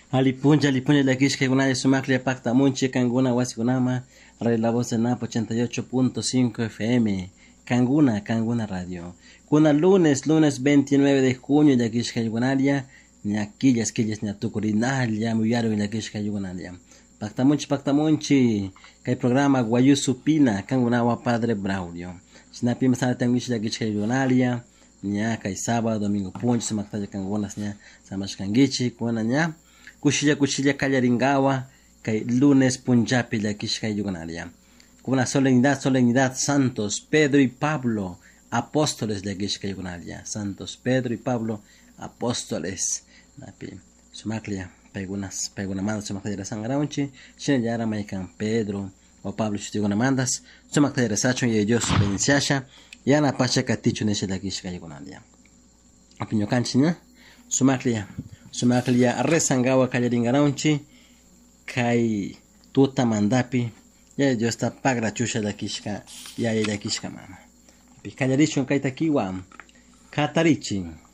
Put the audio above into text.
Alipunja la kishka kunaya sumaklia pacta munchi kanguna wasikunama la voz de Napo 88.5 FM Kanguna Radio. Kuna lunes 29 de junio ya kishka yugunalia ñakillas ñatukurinalia muyaro ya kishka yugunalia. Pacta munchi kay programa Guayusupina kangunawa Padre Braulio. Sinapima sana tangish ya kishka yugunalia nya kay sábado domingo punch samakta kangunas nya samashkangichi kuna nya Cuchilla Callaringawa, que lunes Punjabi la Kishka Yugonalia. Con una solemnidad, Santos Pedro y Pablo, apóstoles de Kishka Yugonalia. Santos Pedro y Pablo, apóstoles. Napi, Sumaklia, Pegunamandas, Sumaklia de Sangraunchi, Shenayara Maikan Pedro, o Pablo Chutigunamandas, Sumaklia de Sacho y ellos Benciasha, y Ana Pacha Caticho Neshe la Kishka Yugonalia. Opinio Canchina, Sumaklia resangawa Callaringaronchi kai tuta mandapi ya yo está pagra chusha da kishka ya kishka mama. Pi Callarichon kai takiwa Catarichi